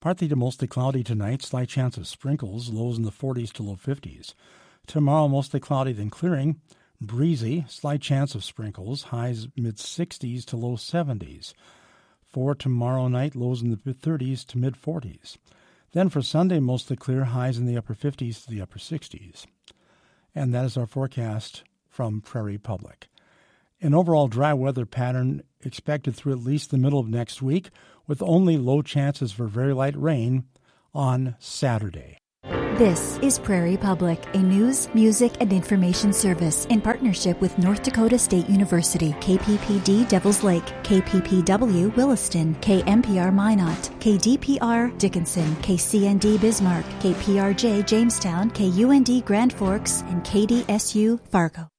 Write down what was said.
Partly to mostly cloudy tonight, slight chance of sprinkles, lows in the 40s to low 50s. Tomorrow, mostly cloudy then clearing, breezy, slight chance of sprinkles, highs mid-60s to low 70s. For tomorrow night, lows in the 30s to mid-40s. Then for Sunday, mostly clear, highs in the upper 50s to the upper 60s. And that is our forecast from Prairie Public. An overall dry weather pattern expected through at least the middle of next week, with only low chances for very light rain on Saturday. This is Prairie Public, a news, music, and information service in partnership with North Dakota State University, KPPD Devils Lake, KPPW Williston, KMPR Minot, KDPR Dickinson, KCND Bismarck, KPRJ Jamestown, KUND Grand Forks, and KDSU Fargo.